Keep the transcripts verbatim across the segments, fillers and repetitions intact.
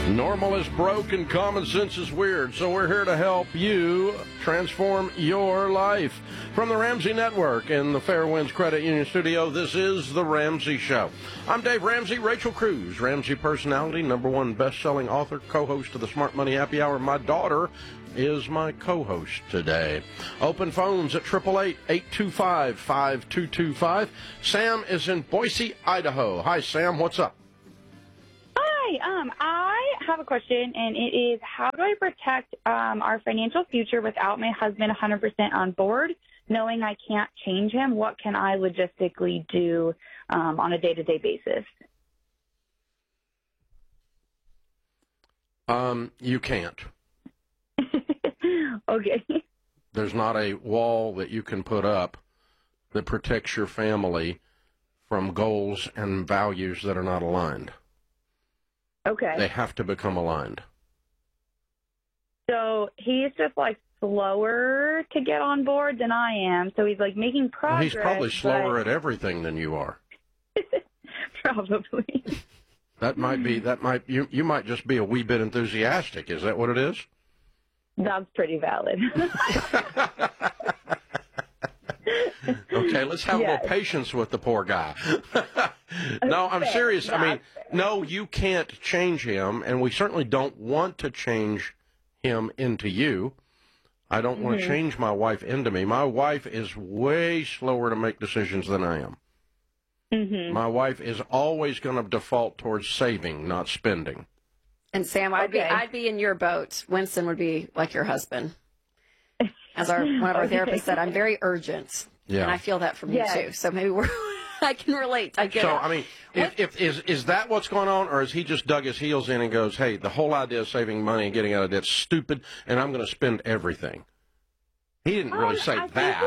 Normal is broke and common sense is weird, so we're here to help you transform your life. From the Ramsey Network in the Fairwinds Credit Union Studio, this is The Ramsey Show. I'm Dave Ramsey. Rachel Cruz, Ramsey personality, number one best-selling author, co-host of the Smart Money Happy Hour. My daughter is my co-host today. Open phones at eight eight eight, eight two five, five two two five. Sam is in Boise, Idaho. Hi, Sam. What's up? Hi, um, I have a question, and it is, how do I protect um, our financial future without my husband one hundred percent on board, knowing I can't change him? What can I logistically do um, on a day-to-day basis? Um, you can't. Okay. There's not a wall that you can put up that protects your family from goals and values that are not aligned. Okay. They have to become aligned. So he's just like slower to get on board than I am. So he's like making progress. Well, he's probably slower but... at everything than you are. Probably. That might be, that might, you, you might just be a wee bit enthusiastic. Is that what it is? That's pretty valid. Okay, let's have yes. a little patience with the poor guy. No, I'm serious. I mean, no, you can't change him, and we certainly don't want to change him into you. I don't mm-hmm. want to change my wife into me. My wife is way slower to make decisions than I am. Mm-hmm. My wife is always going to default towards saving, not spending. And Sam, I'd okay. be I'd be in your boat. Winston would be like your husband. As our one of our okay. therapists said, I'm very urgent. Yeah. And I feel that from yes. you too. So maybe we're I can relate. I get so, it. So I mean, if, if is is that what's going on, or is he just dug his heels in and goes, "Hey, the whole idea of saving money and getting out of debt is stupid, and I'm going to spend everything." He didn't really um, say I that.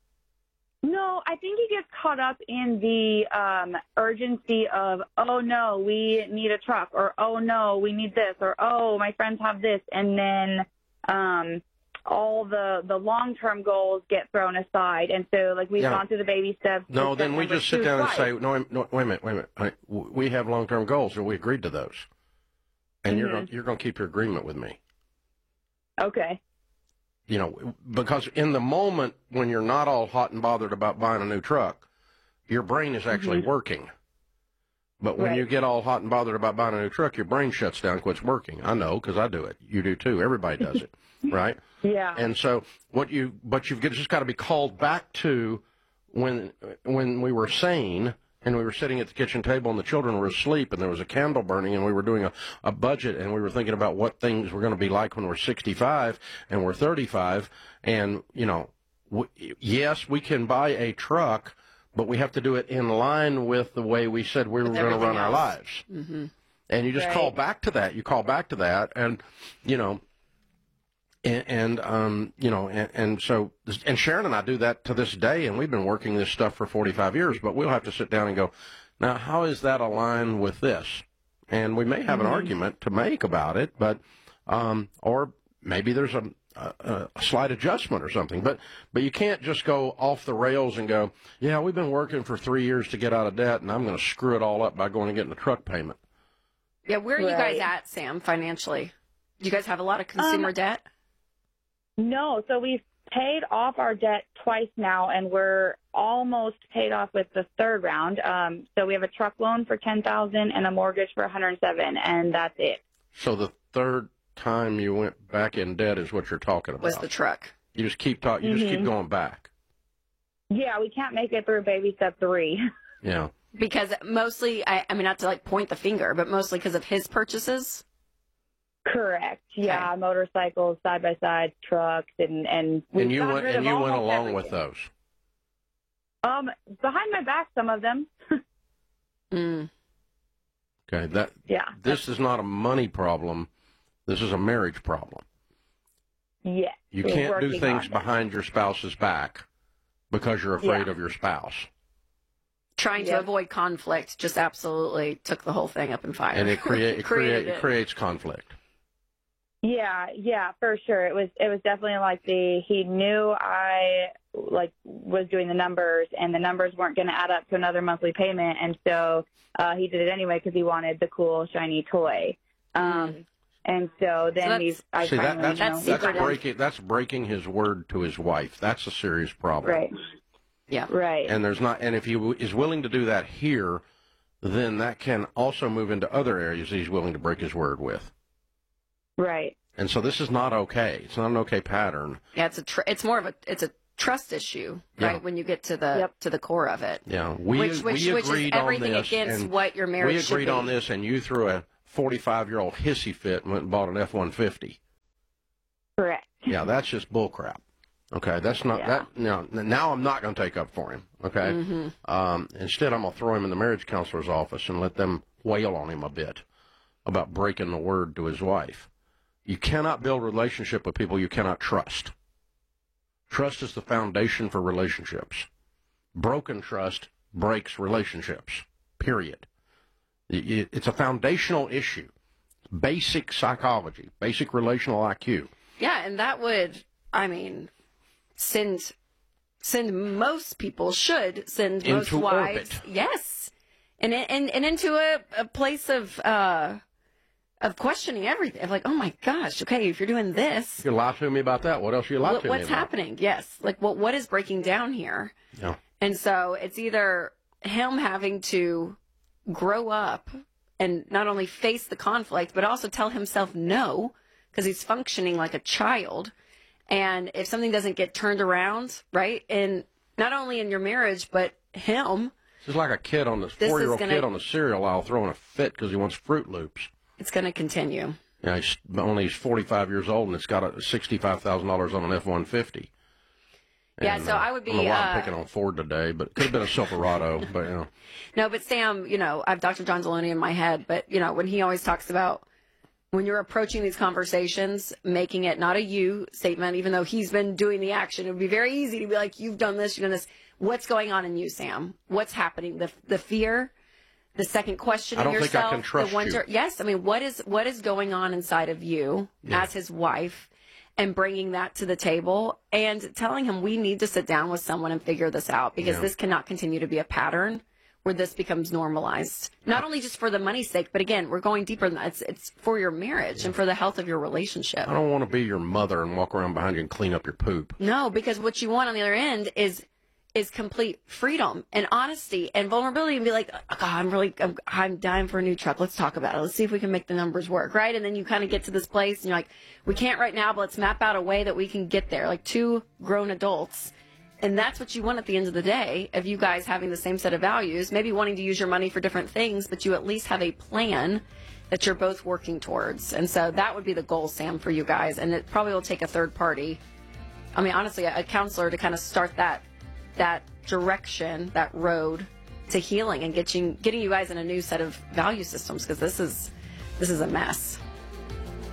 He, no, I think he gets caught up in the um, urgency of, "Oh no, we need a truck," or "Oh no, we need this," or "Oh, my friends have this," and then. Um, all the, the long-term goals get thrown aside. And so, like, we've yeah. gone through the baby steps. No, then we just sit down twice. and say, no, no, wait a minute, wait a minute. We have long-term goals, and we agreed to those. And mm-hmm. you're going you're going to keep your agreement with me. Okay. You know, because in the moment when you're not all hot and bothered about buying a new truck, your brain is actually mm-hmm. working. But when right. you get all hot and bothered about buying a new truck, your brain shuts down, quits working. I know, because I do it. You do too. Everybody does it, right? Yeah. And so what you, but you've just got to be called back to when when we were sane and we were sitting at the kitchen table and the children were asleep and there was a candle burning and we were doing a, a budget and we were thinking about what things were going to be like when we're sixty-five and we're thirty-five. And, you know, w- yes, we can buy a truck, but we have to do it in line with the way we said we were going to run else. our lives. Mm-hmm. And you just right. call back to that. You call back to that. And, you know, and, and um, you know, and, and so, and Sharon and I do that to this day, and we've been working this stuff for forty-five years, but we'll have to sit down and go, now, how is that aligned with this? And we may have mm-hmm. an argument to make about it, but, um, or maybe there's a, A, a slight adjustment or something, but but you can't just go off the rails and go, yeah, we've been working for three years to get out of debt, and I'm going to screw it all up by going and getting a truck payment. Yeah, where are right. you guys at, Sam, financially? Do you guys have a lot of consumer um, debt? No, so we've paid off our debt twice now, and we're almost paid off with the third round. Um, so we have a truck loan for ten thousand dollars and a mortgage for one hundred seven thousand dollars, and that's it. So the third time you went back in debt is what you're talking about. Was the truck. You just keep talk, you mm-hmm. just keep going back. Yeah, we can't make it through baby step three. Yeah. Because mostly, I, I mean, not to like point the finger, but mostly because of his purchases? Correct. Yeah, okay. Motorcycles, side-by-side, trucks, and and we And you went and you went along everything. with those. Um, behind my back, some of them. mm. Okay, that yeah. This is not a money problem. This is a marriage problem. Yes. You can't do things behind your spouse's back because you're afraid yeah. of your spouse. Trying yeah. to avoid conflict just absolutely took the whole thing up in fire. And it, crea- it, crea- it creates conflict. Yeah, yeah, for sure. It was it was definitely like the he knew I like was doing the numbers, and the numbers weren't going to add up to another monthly payment, and so uh, he did it anyway because he wanted the cool shiny toy. Um, and so then So these, I See, that, finally, that's, you know, That's that's, secretive. breaking, that's breaking his word to his wife. That's a serious problem. right, Yeah. right, And there's not, and if he w- is willing to do that here, then that can also move into other areas he's willing to break his word with. right. And so this is not okay. It's not an okay pattern. Yeah, it's a tr- it's more of a it's a trust issue, right? Yeah. When you get to the Yep. to the core of it. Yeah, we which which, we which is agreed everything on this, against and what your marriage we should agreed be. on this, and you threw a forty-five-year-old hissy fit and went and bought an F one fifty. Correct. Yeah, that's just bullcrap. Okay, that's not Yeah. that. No, now I'm not going to take up for him. Okay, Mm-hmm. um, instead I'm going to throw him in the marriage counselor's office and let them wail on him a bit about breaking the word to his wife. You cannot build a relationship with people you cannot trust. Trust is the foundation for relationships. Broken trust breaks relationships. Period. It- It's a foundational issue. Basic psychology, basic relational I Q. Yeah, and that would, I mean, send send most people should send most Into wives, orbit. yes, and and and into a, a place of uh of questioning everything. Of like, oh my gosh, okay, if you're doing this, You lie to me about that. What else you lie what, to me what's about? happening? Yes, like what what is breaking down here? Yeah. And so it's either him having to grow up and not only face the conflict, but also tell himself no, because he's functioning like a child. And if something doesn't get turned around, right, and not only in your marriage, but him, This is like a kid on the is four-year-old gonna- kid on the cereal aisle throwing a fit because he wants Fruit Loops. it's going to continue. Yeah, he's only he's forty-five years old and it's got a sixty-five thousand dollars on an F one fifty. Yeah, And, so uh, I would I don't know be, why uh, I'm picking on Ford today, but it could have been a Silverado. But you know, No, but Sam, you know, I have Doctor John Deloney in my head, but, you know, when he always talks about when you're approaching these conversations, making it not a you statement, even though he's been doing the action, it would be very easy to be like, you've done this, you've done this. What's going on in you, Sam? What's happening? The the fear, the second question I don't in think I yourself. can trust the wonder, you. Yes, I mean, what is what is going on inside of you Yeah. as his wife, and bringing that to the table and telling him we need to sit down with someone and figure this out because Yeah. this cannot continue to be a pattern where this becomes normalized. Not only just for the money's sake, but again, we're going deeper than that. It's, it's for your marriage and for the health of your relationship. I don't want to be your mother and walk around behind you and clean up your poop. No, because what you want on the other end is is complete freedom and honesty and vulnerability, and be like, oh, God, I'm really, I'm, I'm dying for a new truck. Let's talk about it. Let's see if we can make the numbers work, right? And then you kind of get to this place, and you're like, we can't right now, but let's map out a way that we can get there, like two grown adults. And that's what you want at the end of the day, of you guys having the same set of values, maybe wanting to use your money for different things, but you at least have a plan that you're both working towards. And so that would be the goal, Sam, for you guys. And it probably will take a third party. I mean, honestly, a, a counselor to kind of start that that direction, that road to healing and getting getting you guys in a new set of value systems, because this is this is a mess.